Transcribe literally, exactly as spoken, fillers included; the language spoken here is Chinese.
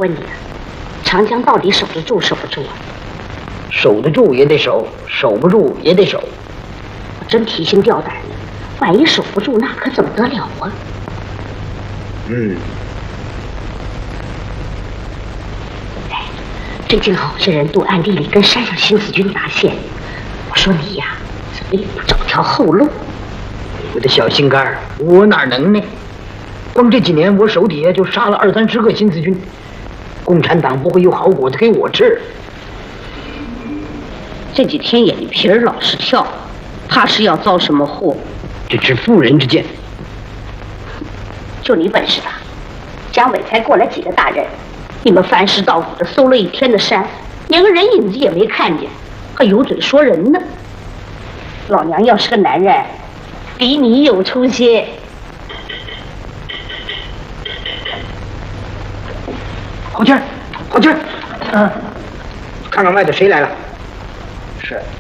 问你，长江到底守得住守不住啊？ 守得住也得守，守不住也得守。 我真提心吊胆的，万一守不住，那可怎么得了啊？ 嗯。 哎，最近好些人都暗地里跟山上新四军搭线，我说你呀，怎么也不找条后路？ 我的小心肝儿，我哪能呢？光这几年，我手底下就杀了二三十个新四军，共产党不会有好果子给我吃。 这几天眼皮儿老是跳，怕是要遭什么祸。 这是妇人之见。 就你本事大，蒋伟才过来几个大人，你们翻尸倒骨的搜了一天的山，连个人影子也没看见，还有嘴说人呢。老娘要是个男人，比你有出息。 郝庆，郝庆，嗯，看看外头谁来了。是。